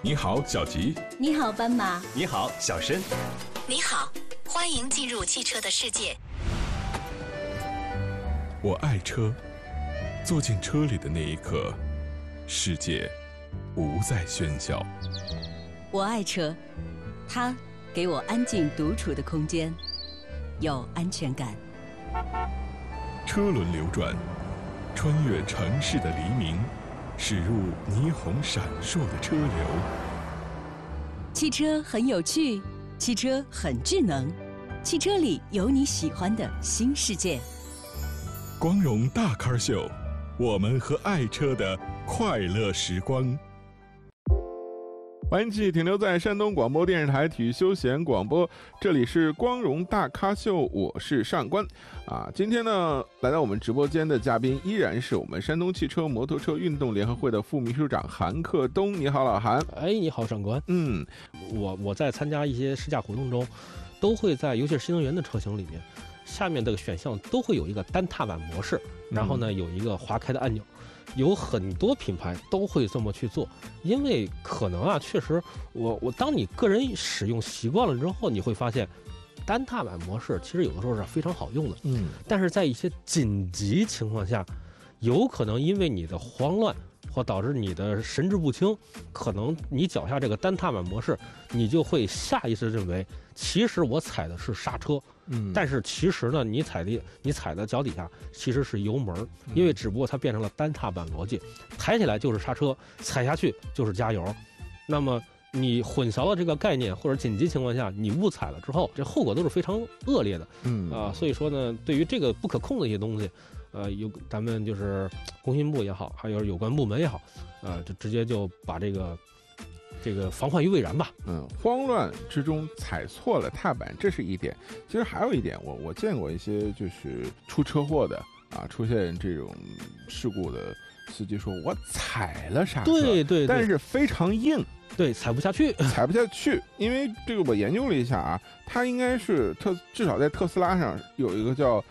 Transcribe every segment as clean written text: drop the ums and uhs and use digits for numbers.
你好，小吉。 你好，斑马。 你好，小申。 你好，欢迎进入汽车的世界。 我爱车，坐进车里的那一刻，世界不再喧嚣。 我爱车，它给我安静独处的空间，有安全感。 车轮流转，穿越城市的黎明，驶入霓虹闪烁的车流。 汽车很有趣，汽车很智能，汽车里有你喜欢的新世界。 光荣大咖秀，我们和爱车的快乐时光。欢迎继续停留在山东广播电视台体育休闲广播，这里是光荣大咖秀，我是上官今天呢，来到我们直播间的嘉宾依然是我们山东汽车摩托车运动联合会的副秘书长韩克东。你好，老韩。 你好，上官。我在参加一些试驾活动中，都会在尤其是新能源的车型里面，下面这个选项都会有一个单踏板模式，然后呢有一个滑开的按钮。有很多品牌都会这么去做，因为可能确实我当你个人使用习惯了之后，你会发现单踏板模式其实有的时候是非常好用的，但是在一些紧急情况下，有可能因为你的慌乱或导致你的神志不清，可能你脚下这个单踏板模式，你就会下意识认为其实我踩的是刹车，但是其实呢你踩的脚底下其实是油门，因为只不过它变成了单踏板逻辑，抬起来就是刹车，踩下去就是加油。那么你混淆了这个概念，或者紧急情况下你误踩了之后，这后果都是非常恶劣的。所以说呢，对于这个不可控的一些东西，咱们就是工信部也好，还有有关部门也好，就直接就把这个防患于未然吧。 慌乱之中踩错了踏板，这是一点。其实还有一点，我见过一些就是出车祸的出现这种事故的司机说，我踩了刹车，对，但是非常硬， 对，踩不下去。 因为这个我研究了一下它应该是至少在特斯拉上有一个叫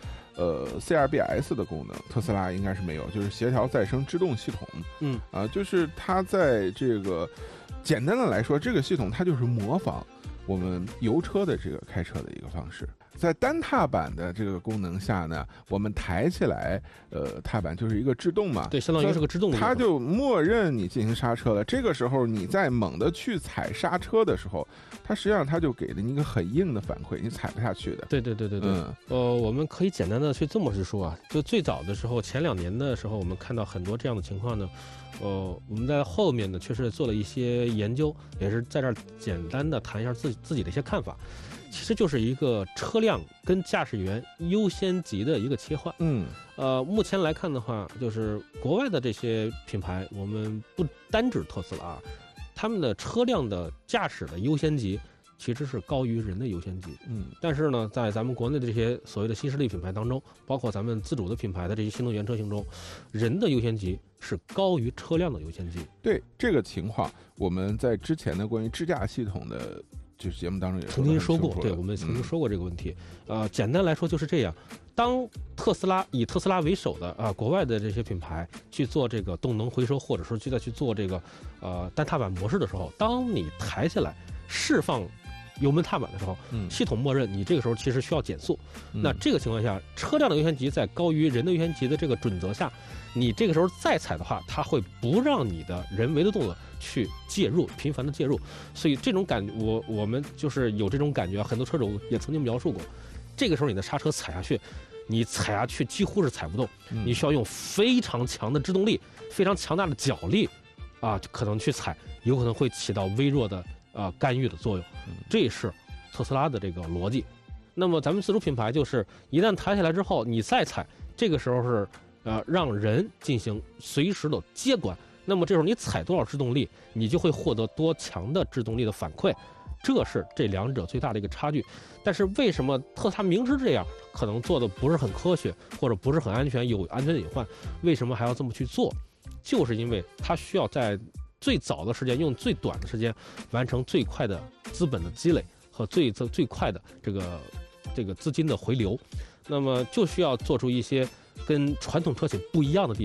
CRBS 的功能，特斯拉应该是没有，就是协调再生制动系统。就是它在这个简单的来说，这个系统它就是模仿我们油车的这个开车的一个方式。在单踏板的这个功能下呢，我们抬起来踏板就是一个制动嘛， 对，相当于是个制动的， 它就默认你进行刹车了。这个时候你在猛地去踩刹车的时候，它实际上它就给了你一个很硬的反馈，你踩不下去的。 对。我们可以简单的去这么去说就最早的时候，前2年的时候，我们看到很多这样的情况呢。我们在后面呢确实做了一些研究，也是在这儿简单的谈一下自己的一些看法。其实就是一个车辆跟驾驶员优先级的一个切换。目前来看的话，就是国外的这些品牌，我们不单指特斯拉，他们的车辆的驾驶的优先级其实是高于人的优先级。但是呢，在咱们国内的这些所谓的新势力品牌当中，包括咱们自主的品牌的这些新能源车型中，人的优先级是高于车辆的优先级。 对这个情况，我们在之前的关于支架系统的就是节目当中也曾经说过，对，我们曾经说过这个问题。简单来说就是这样，当以特斯拉为首的国外的这些品牌去做这个动能回收，或者说再去做这个单踏板模式的时候，当你抬起来释放油门踏板的时候，系统默认你这个时候其实需要减速。那这个情况下，车辆的优先级在高于人的优先级的这个准则下，你这个时候再踩的话，它会不让你的人为的动作去介入，频繁的介入。所以这种感觉，我们就是有这种感觉，很多车主也曾经描述过。这个时候你的刹车踩下去，你踩下去几乎是踩不动，你需要用非常强的制动力，非常强大的脚力可能去踩，有可能会起到微弱的干预的作用。这是特斯拉的这个逻辑。那么咱们自主品牌就是一旦抬起来之后，你再踩，这个时候是让人进行随时的接管。那么这时候你踩多少制动力，你就会获得多强的制动力的反馈。这是这两者最大的一个差距。但是为什么特斯拉明知这样可能做的不是很科学，或者不是很安全，有安全隐患，为什么还要这么去做？就是因为它需要在最早的时间，用最短的时间完成最快的资本的积累和最快的这个资金的回流。那么就需要做出一些跟传统车企不一样的地方，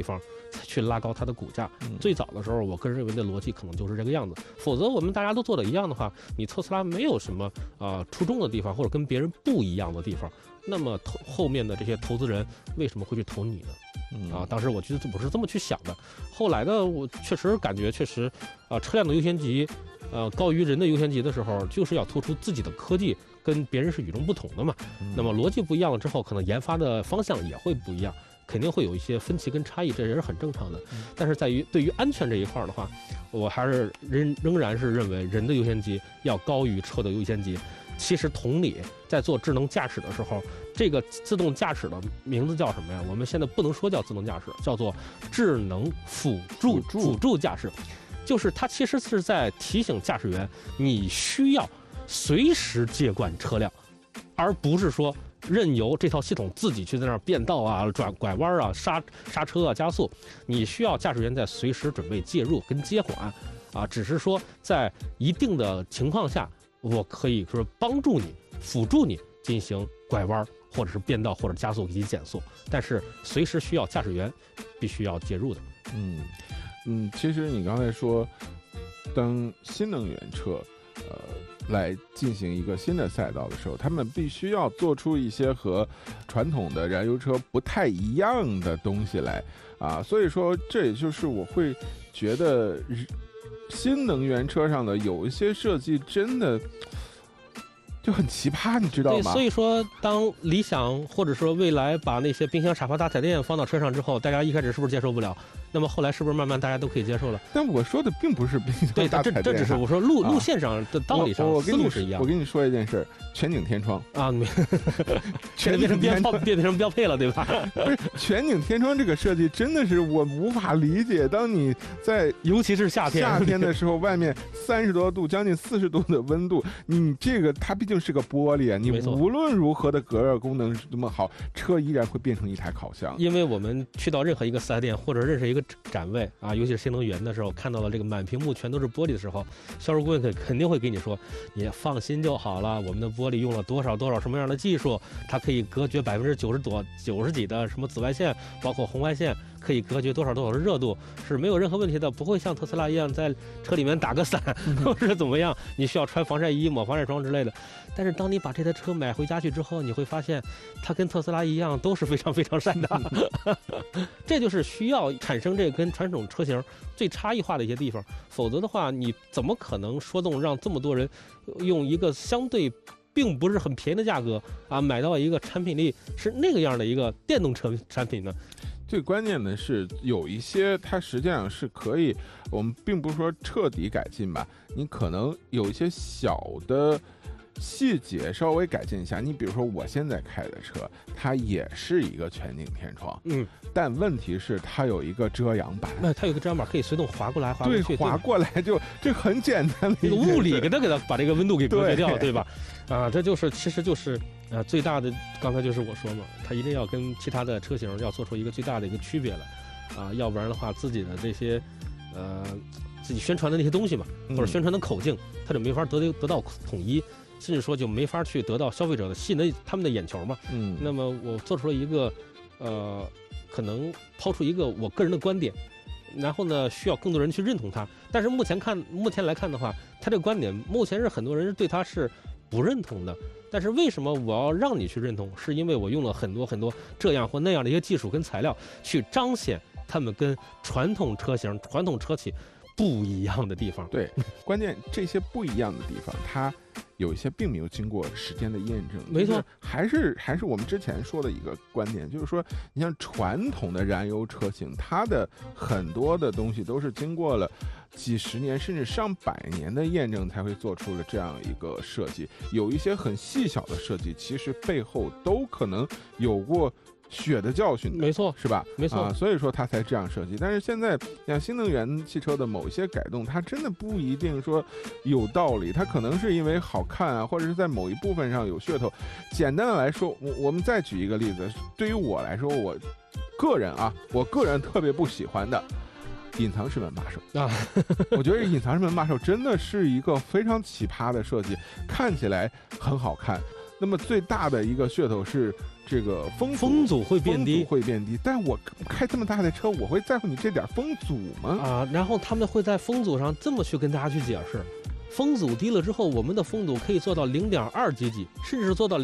才去拉高它的股价。 嗯最早的时候，我个人认为的逻辑可能就是这个样子。否则我们大家都做的一样的话，你特斯拉没有什么出众的地方，或者跟别人不一样的地方，那么后面的这些投资人为什么会去投你呢？当时我觉得我是这么去想的。后来呢，我确实感觉车辆的优先级高于人的优先级的时候，就是要突出自己的科技跟别人是与众不同的嘛。那么逻辑不一样了之后，可能研发的方向也会不一样，肯定会有一些分歧跟差异，这也是很正常的。但是对于安全这一块的话，我还是仍然是认为人的优先级要高于车的优先级。其实同理，在做智能驾驶的时候，这个自动驾驶的名字叫什么呀？我们现在不能说叫自动驾驶，叫做智能辅助驾驶，就是它其实是在提醒驾驶员，你需要随时接管车辆，而不是说任由这套系统自己去在那儿变道啊、拐弯啊、刹车啊、加速。你需要驾驶员在随时准备介入跟接管只是说在一定的情况下，我可以说帮助你、辅助你进行拐弯，或者是变道，或者加速以及减速，但是随时需要驾驶员必须要介入的。 其实你刚才说，当新能源车来进行一个新的赛道的时候，他们必须要做出一些和传统的燃油车不太一样的东西来所以说这也就是我会觉得新能源车上的有一些设计真的就很奇葩，你知道吗？ 对，所以说当理想或者说未来把那些冰箱、沙发、大彩电放到车上之后，大家一开始是不是接受不了？那么后来是不是慢慢大家都可以接受了？ 但我说的并不是冰箱、大彩电， 这只是我说路线上的道理上思路是一样。 我跟你说一件事，全景天窗全变成标配了，对吧？ 不是全景天窗这个设计真的是我无法理解。当你在尤其是夏天的时候，外面30多度、将近40度的温度，你这个它毕竟是个玻璃你无论如何的隔热功能这么好，车依然会变成一台烤箱。 因为我们去到任何一个4S店或者任何一个展位尤其是新能源的时候，看到了这个满屏幕全都是玻璃的时候，销售顾问肯定会给你说，你放心就好了，我们的玻璃用了多少什么样的技术，它可以隔绝90%几的什么紫外线，包括红外线，可以隔绝多少的热度，是没有任何问题的，不会像特斯拉一样在车里面打个伞或者怎么样，你需要穿防晒衣、抹防晒霜之类的。但是当你把这台车买回家去之后，你会发现它跟特斯拉一样都是非常非常晒的这就是需要产生这跟传统车型最差异化的一些地方，否则的话你怎么可能说动让这么多人用一个相对并不是很便宜的价格买到一个产品力是那个样的一个电动车产品呢？ 最关键的是有一些它实际上是可以，我们并不是说彻底改进吧，你可能有一些小的细节稍微改进一下。你比如说我现在开的车，它也是一个全景天窗，但问题是它有一个遮阳板， 它有个遮阳板可以随动滑过来滑过去， 滑过来就这很简单的一个物理给它把这个温度给隔绝掉，对吧？这就是其实就是最大的，刚才就是我说嘛，它一定要跟其他的车型要做出一个最大的一个区别来要不然的话自己的这些自己宣传的那些东西嘛，或者宣传的口径，它就没法得到统一，甚至说就没法去得到消费者的吸引他们的眼球嘛。那么我做出了一个可能抛出一个我个人的观点，然后呢需要更多人去认同它。但是目前来看的话，它这个观点目前是很多人对它是不认同的。但是为什么我要让你去认同？是因为我用了很多这样或那样的一些技术跟材料，去彰显他们跟传统车型、传统车企不一样的地方。 对，关键这些不一样的地方，它有一些并没有经过时间的验证。 没错， 还是我们之前说的一个观点，就是说，你像传统的燃油车型，它的很多的东西都是经过了几十年甚至上百年的验证，才会做出了这样一个设计。有一些很细小的设计，其实背后都可能有过血的教训的， 没错， 是吧？ 没错所以说它才这样设计。但是现在像新能源汽车的某一些改动，它真的不一定说有道理，它可能是因为好看或者是在某一部分上有噱头。简单的来说，我们再举一个例子，对于我来说，我个人特别不喜欢的隐藏式门把手我觉得隐藏式门把手真的是一个非常奇葩的设计，看起来很好看， 那么最大的一个噱头是这个风阻会变低， 但我开这么大的车，我会在乎你这点风阻吗？ 啊，然后他们会在风阻上这么去跟大家去解释，风阻低了之后，我们的风阻可以做到0.2几，甚至做到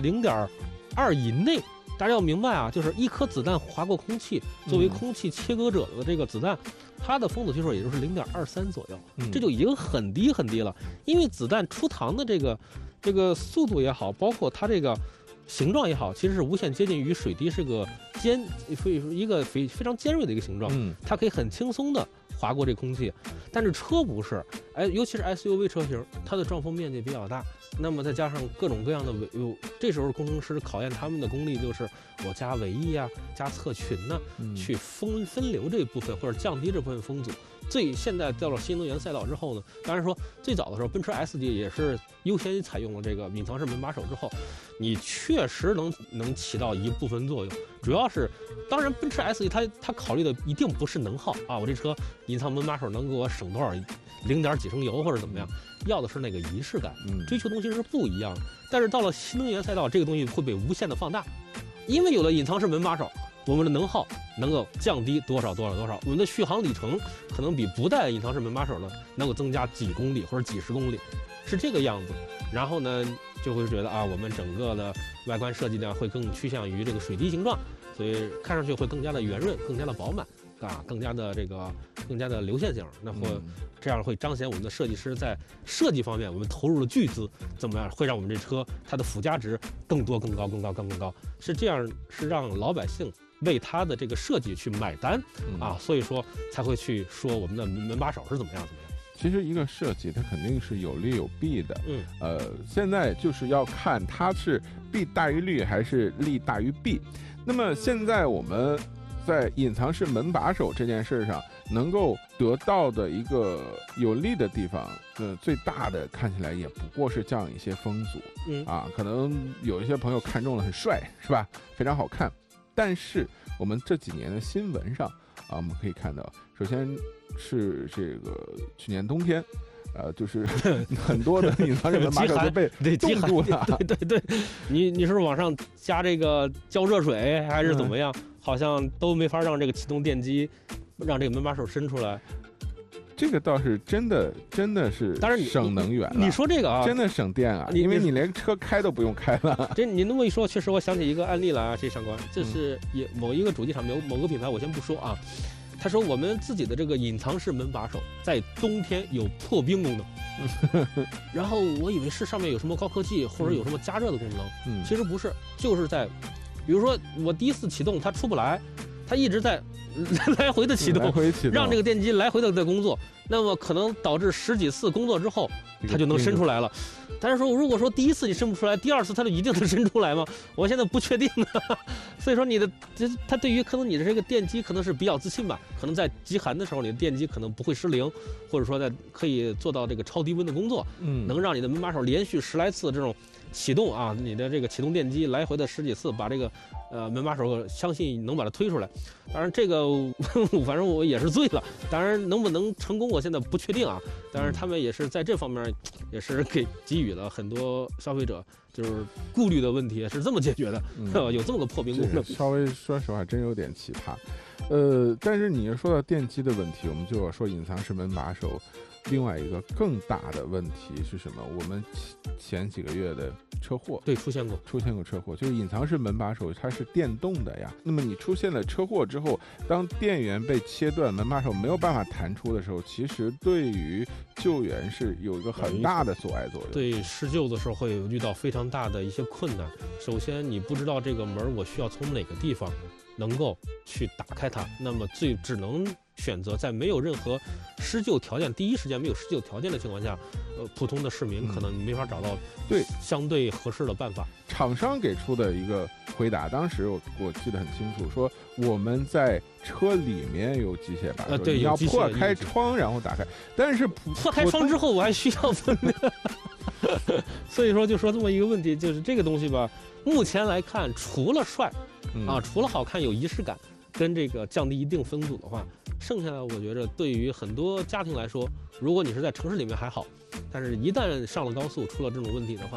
0.2以内。大家要明白啊，就是一颗子弹划过空气，作为空气切割者的这个子弹，它的风阻系数也就是0.23左右，这就已经很低很低了。因为子弹出膛的这个速度也好，包括它这个形状也好，其实是无限接近于水滴是个一个非常尖锐的一个形状，它可以很轻松的划过这空气。但是车不是，尤其是 SUV 车型，它的撞风面积比较大。那么再加上各种各样的这时候工程师考验他们的功力，就是我加尾翼啊，加侧裙呢，去分流这一部分或者降低这部分风阻。现在到了新能源赛道之后呢，当然说最早的时候，奔驰 S 级也是优先采用了这个隐藏式门把手之后，你确实能起到一部分作用。主要是，当然奔驰 S 级它考虑的一定不是能耗啊，我这车隐藏门把手能给我省多少0.几升油或者怎么样，要的是那个仪式感，追求东西是不一样的。但是到了新能源赛道，这个东西会被无限的放大，因为有了隐藏式门把手，我们的能耗能够降低多少，我们的续航里程可能比不带隐藏式门把手呢能够增加几公里或者几十公里，是这个样子。然后呢，就会觉得啊，我们整个的外观设计呢会更趋向于这个水滴形状，所以看上去会更加的圆润，更加的饱满啊，更加的流线型。那会这样会彰显我们的设计师在设计方面我们投入了巨资，怎么样会让我们这车它的附加值更多、更高，是这样，是让老百姓为它的这个设计去买单啊，所以说才会去说我们的门把手是怎么样。 其实一个设计它肯定是有利有弊的，现在就是要看它是弊大于利还是利大于弊。那么现在我们在隐藏式门把手这件事上能够得到的一个有利的地方，最大的看起来也不过是降一些风阻，可能有一些朋友看中了很帅，是吧？非常好看。但是我们这几年的新闻上我们可以看到，首先是这个去年冬天，就是很多的隐藏式门把手都被冻住了。 对，你是往上加这个浇热水还是怎么样？好像都没法让这个启动电机让这个门把手伸出来。 这个倒是真的是，当然省能源了。 你说这个啊， 真的省电啊，因为你连车开都不用开了。 你那么一说，确实我想起一个案例来啊，这相关，这是某一个主机厂某个品牌，我先不说啊。他说我们自己的这个隐藏式门把手在冬天有破冰功能，然后我以为是上面有什么高科技或者有什么加热的功能，其实不是，就是在，比如说我第一次启动它出不来，它一直在来回的启动，让这个电机来回的在工作，那么可能导致10几次工作之后它就能伸出来了。但是说如果说第一次你伸不出来，第二次它就一定能伸出来吗？我现在不确定的。所以说它对于可能你的这个电机可能是比较自信吧，可能在极寒的时候你的电机可能不会失灵，或者说可以做到这个超低温的工作，能让你的门把手连续10来次这种启动啊，你的这个启动电机来回的10几次把这个门把手相信能把它推出来。当然这个反正我也是醉了，当然能不能成功我现在不确定啊。当然他们也是在这方面也是给予了很多消费者就是顾虑的问题是这么解决的，有这么个破冰功能， 稍微说实话真有点奇葩。但是你说到电机的问题，我们就要说隐藏式门把手另外一个更大的问题是什么？我们前几个月的车祸， 对，出现过车祸，就是隐藏式门把手它是电动的呀。那么你出现了车祸之后，当电源被切断，门把手没有办法弹出的时候，其实对于救援是有一个很大的阻碍作用。 对，施救的时候会遇到非常大的一些困难。首先，你不知道这个门我需要从哪个地方能够去打开它，那么只能选择在没有任何施救条件，第一时间没有施救条件的情况下，普通的市民可能没法找到相对合适的办法。 厂商给出的一个回答，当时我记得很清楚，说我们在车里面有机械把手， 对， 你要破开窗然后打开，但是破开窗之后我还需要分的。所以说就说这么一个问题，就是这个东西吧，目前来看除了帅除了好看有仪式感跟这个降低一定风阻的话，剩下的我觉得对于很多家庭来说，如果你是在城市里面还好，但是一旦上了高速出了这种问题的话，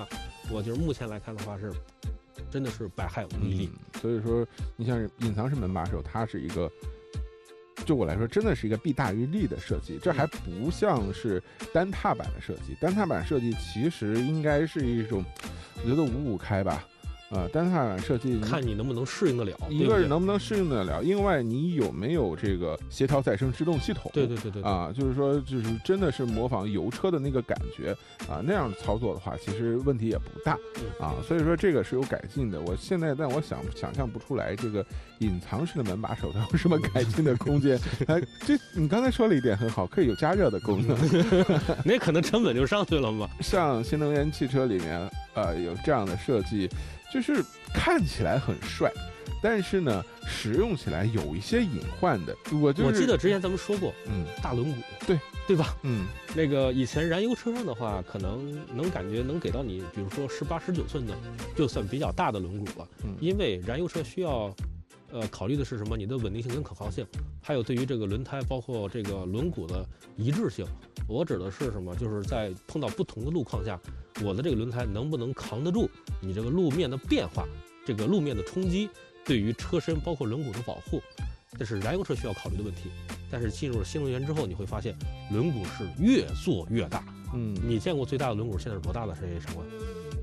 我觉得目前来看的话是，真的是百害无一利。 所以说，你像隐藏式门把手，它是一个，就我来说，真的是一个弊大于利的设计。这还不像是单踏板的设计，单踏板设计其实应该是一种，我觉得5-5开吧。单踏板设计看你能不能适应得了， 一个是能不能适应得了，另外你有没有这个协调再生制动系统？ 对， 就是说，就是真的是模仿油车的那个感觉啊，那样操作的话，其实问题也不大啊。所以说这个是有改进的。但我想象不出来这个隐藏式的门把手它有什么改进的空间。这你刚才说了一点很好，可以有加热的功能， 那可能成本就上去了嘛。 像新能源汽车里面有这样的设计。就是看起来很帅，但是呢，使用起来有一些隐患的。我记得之前咱们说过，大轮毂，对吧？那个以前燃油车上的话，可能感觉能给到你，比如说18、19寸的，就算比较大的轮毂了。因为燃油车需要，考虑的是什么？你的稳定性跟可靠性，还有对于这个轮胎，包括这个轮毂的一致性。我指的是什么？就是在碰到不同的路况下，我的这个轮胎能不能扛得住你这个路面的变化，这个路面的冲击对于车身包括轮毂的保护，这是燃油车需要考虑的问题。但是进入了新能源之后，你会发现轮毂是越做越大。你见过最大的轮毂现在是多大的？谁上官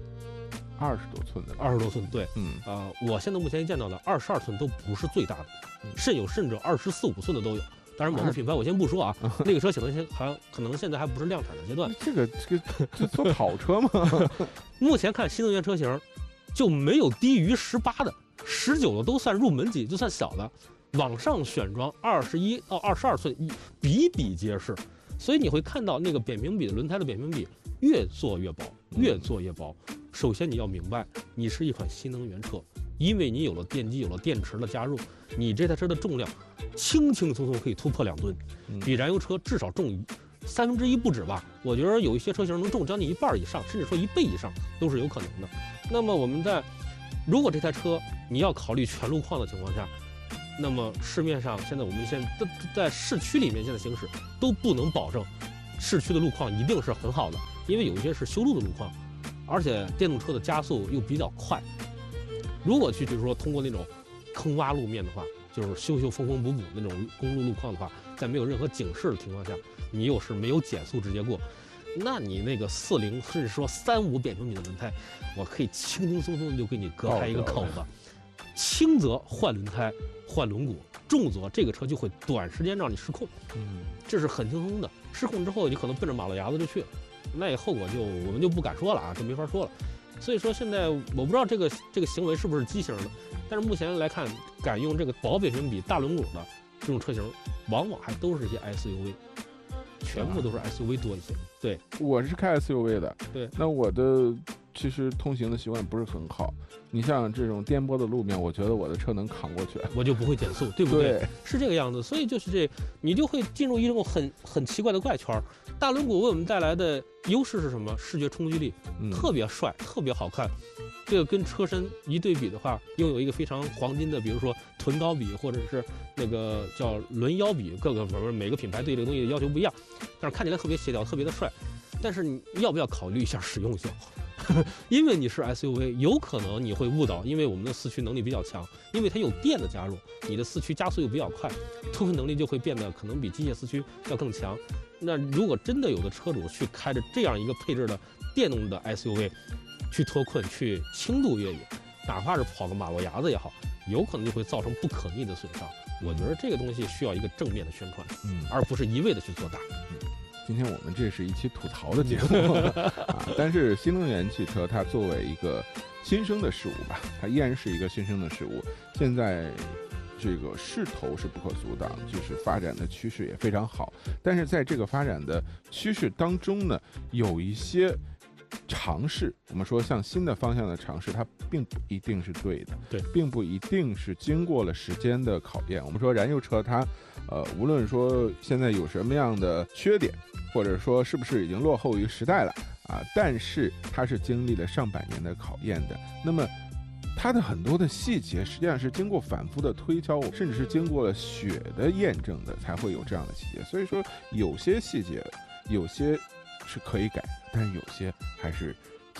？20多寸的 ，20多寸，对，我现在目前见到的22寸都不是最大的，甚至24、25寸的都有。当然，某个品牌我先不说啊，那个车可能现在还不是量产的阶段。 这做跑车吗？ 目前看新能源车型，就没有低于18的，19的都算入门级，就算小的。往上选装21到22寸比比皆是，所以你会看到那个扁平比的轮胎的扁平比越做越薄，越做越薄。首先你要明白，你是一款新能源车，因为你有了电机，有了电池的加入，你这台车的重量轻轻松松可以突破2吨，比燃油车至少重1/3不止吧。我觉得有一些车型能重将近1半以上，甚至说1倍以上都是有可能的。那么如果这台车你要考虑全路况的情况下，那么市面上现在我们现在在市区里面现在行驶都不能保证市区的路况一定是很好的，因为有一些是修路的路况，而且电动车的加速又比较快。如果去就是说通过那种坑洼路面的话，就是修缝补那种公路路况的话，在没有任何警示的情况下，你又是没有减速直接过，那你那个40甚至说35扁平米的轮胎，我可以轻轻松松的就给你割开一个口子。轻则换轮胎换轮毂，重则这个车就会短时间让你失控。这是很轻松的。失控之后，你可能奔着马路牙子就去了，那后果我们就不敢说了啊，就没法说了。所以说现在我不知道这个行为是不是畸形的，但是目前来看，敢用这个薄扁平比大轮毂的这种车型，往往还都是一些 SUV， 全部都是 SUV 多一些。对， 我是开 SUV 的。 对， 那我的其实通行的习惯不是很好。你像这种颠簸的路面，我觉得我的车能扛过去， 我就不会减速，对不对？是这个样子，所以就是你就会进入一种很奇怪的怪圈。大轮毂为我们带来的优势是什么？视觉冲击力，特别帅，特别好看。这个跟车身一对比的话，拥有一个非常黄金的，比如说臀高比，或者是那个叫轮腰比，每个品牌对这个东西的要求不一样，但是看起来特别协调，特别的帅。但是你要不要考虑一下实用性？因为你是 SUV， 有可能你会误导，因为我们的四驱能力比较强，因为它有电的加入，你的四驱加速又比较快，脱困能力就会变得可能比机械四驱要更强。那如果真的有的车主去开着这样一个配置的电动的 SUV 去脱困、去轻度越野，哪怕是跑个马路牙子也好，有可能就会造成不可逆的损伤。我觉得这个东西需要一个正面的宣传，而不是一味的去做大。 今天我们这是一期吐槽的节目但是新能源汽车它作为一个新生的事物吧，它依然是一个新生的事物。现在这个势头是不可阻挡，就是发展的趋势也非常好。但是在这个发展的趋势当中呢，有一些尝试，我们说向新的方向的尝试，它并不一定是对的， 对， 并不一定是经过了时间的考验。我们说燃油车它无论说现在有什么样的缺点，或者说是不是已经落后于时代了但是它是经历了上百年的考验的。那么它的很多的细节实际上是经过反复的推敲，甚至是经过了血的验证的，才会有这样的细节。所以说有些细节有些是可以改，但是有些还是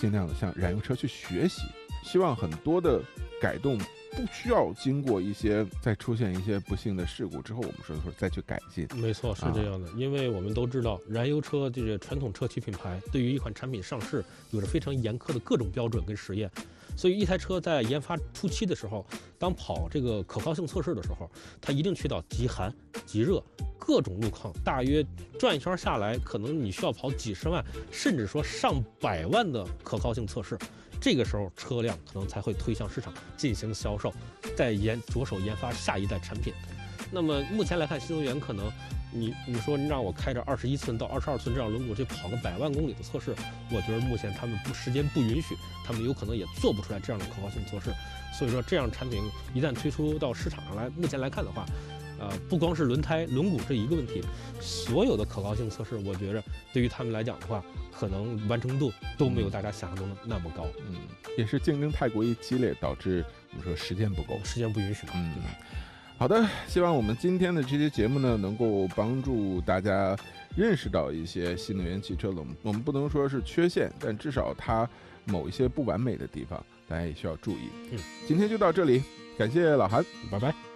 尽量的向燃油车去学习，希望很多的改动不需要经过一些再出现一些不幸的事故之后，我们说再去改进。 没错，是这样的，因为我们都知道，燃油车这个传统车企品牌对于一款产品上市有着非常严苛的各种标准跟实验，所以一台车在研发初期的时候，当跑这个可靠性测试的时候，它一定去到极寒、极热各种路况，大约转一圈下来，可能你需要跑几十万，甚至说上百万的可靠性测试。这个时候车辆可能才会推向市场进行销售，再着手研发下一代产品。那么目前来看，新能源可能你说你让我开着21寸到22寸这样轮毂去跑个100万公里的测试，我觉得目前他们时间不允许，他们有可能也做不出来这样的可靠性测试。所以说这样产品一旦推出到市场上来，目前来看的话，不光是轮胎、轮毂这一个问题，所有的可靠性测试，我觉着对于他们来讲的话，可能完成度都没有大家想象中的那么高。 也是竞争太过于激烈，导致我们说时间不够， 时间不允许嘛。 好的，希望我们今天的这期节目呢，能够帮助大家认识到一些新能源汽车的我们不能说是缺陷，但至少它某一些不完美的地方，大家也需要注意。今天就到这里，感谢老韩， 拜拜。